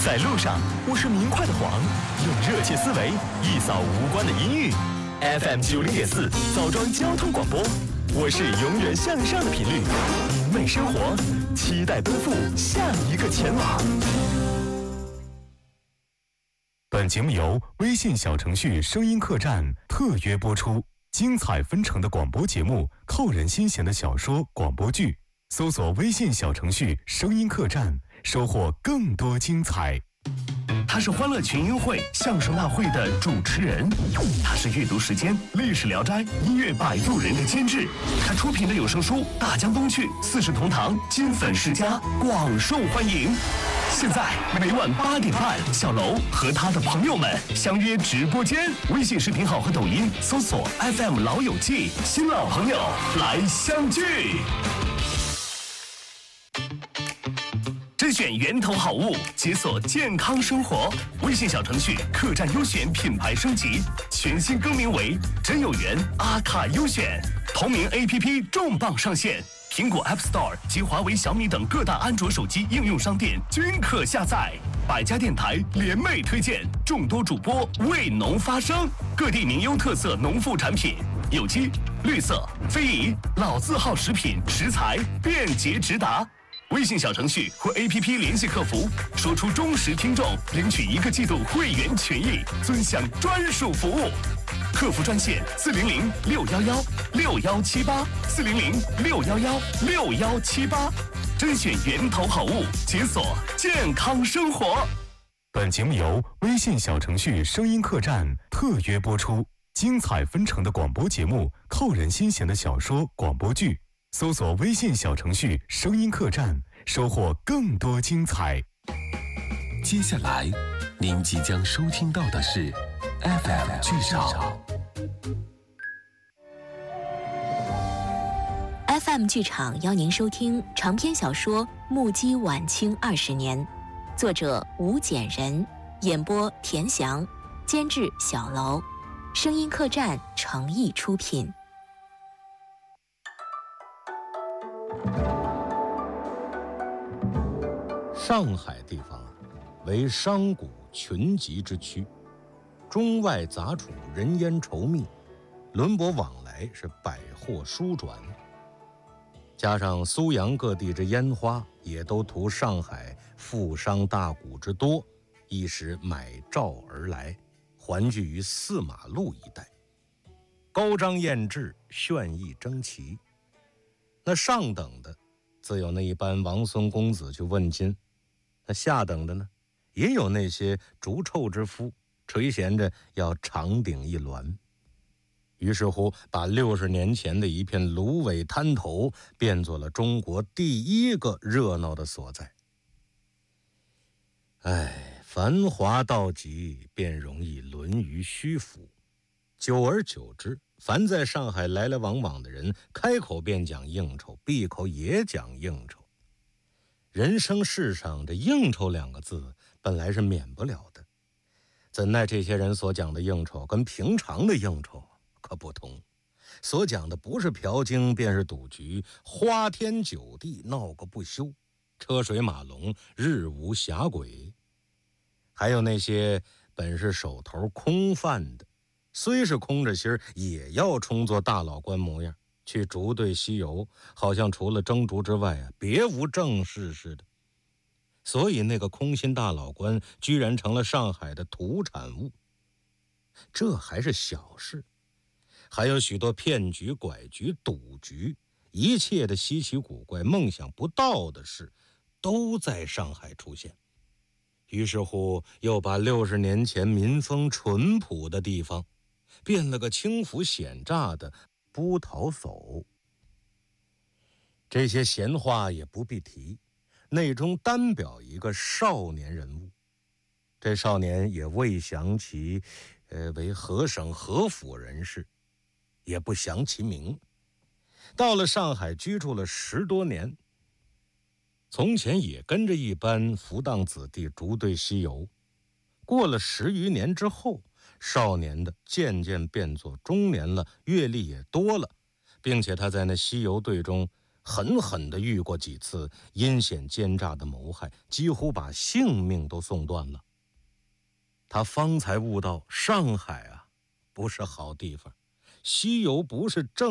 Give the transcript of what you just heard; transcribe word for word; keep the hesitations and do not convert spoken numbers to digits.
在路上，我是明快的黄，用热切思维一扫无关的阴郁。F M 九零点四枣庄交通广播，我是永远向上的频率，明媚生活，期待奔赴下一个前往。 本节目由微信小程序声音客栈特约播出，精彩纷呈的广播节目，扣人心弦的小说广播剧，搜索微信小程序声音客栈，收获更多精彩。 他是欢乐群英会相声大会的主持人，他是阅读时间历史聊斋音乐摆渡人的监制，他出品的有声书《大江东去》四世同堂金粉世家广受欢迎。现在每晚八点半，小楼和他的朋友们相约直播间，微信视频号和抖音搜索 F M 老友记，新老朋友来相聚。甄选源头好物，解锁健康生活。微信小程序客栈优选品牌升级，全新更名为真有缘阿卡优选。同名 A P P 重磅上线，苹果 App Store 及华为、小米等各大安卓手机应用商店均可下载。百家电台联袂推荐，众多主播为农发声，各地名优特色农副产品，有机、绿色、非遗、老字号食品食材便捷直达。微信小程序或 A P P 联系客服，说出忠实听众，领取一个季度会员权益，尊享专属服务。客服专线四零零六幺幺六幺七八四零零六幺幺六幺七八，甄选源头好物，解锁健康生活。 本节目由微信小程序声音客栈特约播出，精彩纷呈的广播节目，扣人心弦的小说广播剧。搜索微信小程序声音客栈，收获更多精彩。 接下来您即将收听到的是 F M 剧场。 F M 剧场邀您收听长篇小说《目击晚清二十年》，作者吴简人，演播田翔，监制小楼，声音客栈诚意出品。 上海地方为商贾群集之区，中外杂处，人烟稠密，轮舶往来是百货书转，加上苏扬各地之烟花，也都图上海富商大贾之多，一时买召而来，环聚于四马路一带，高张艳质，炫逸争奇。那上等的自有那一般王孙公子去问津，那下等的呢，也有那些逐臭之夫垂涎着要长顶一鸾。于是乎把六十年前的一片芦苇滩头变作了中国第一个热闹的所在。哎，繁华到极便容易沦于虚浮，久而久之，凡在上海来来往往的人，开口便讲应酬，闭口也讲应酬。人生世上这应酬两个字本来是免不了的，怎奈这些人所讲的应酬跟平常的应酬可不同，所讲的不是嫖经便是赌局，花天酒地闹个不休，车水马龙，日无暇轨。还有那些本是手头空泛的，虽是空着心儿，也要充作大老官模样，去逐队西游，好像除了蒸竹之外啊，别无正事似的。所以那个空心大老官居然成了上海的土产物。这还是小事，还有许多骗局、拐局、赌局，一切的稀奇古怪、梦想不到的事，都在上海出现。于是乎，又把六十年前民风淳朴的地方，变了个轻浮险诈的不逃叟。这些闲话也不必提，内中单表一个少年人物。这少年也未详其呃为何省何府人士，也不详其名。到了上海居住了十多年，从前也跟着一般浮荡子弟逐队西游，过了十余年之后，少年的渐渐变作中年了，阅历也多了，并且他在那西游队中狠狠地遇过几次阴险奸诈的谋害，几乎把性命都送断了。他方才悟到，上海啊，不是好地方，西游不是正